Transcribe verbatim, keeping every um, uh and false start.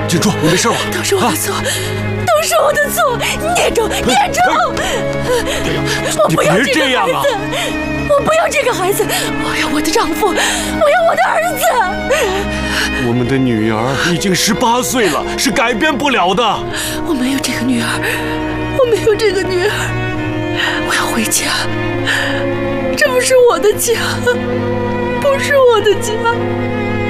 珍珠，你没事吧？ 都是我的错，都是我的错，孽种，孽种！我不要这个孩子，我不要这个孩子，我要我的丈夫，我要我的儿子。 我们的女儿已经十八岁了，是改变不了的。 我没有这个女儿，我没有这个女儿，我要回家。这不是我的家，不是我的家。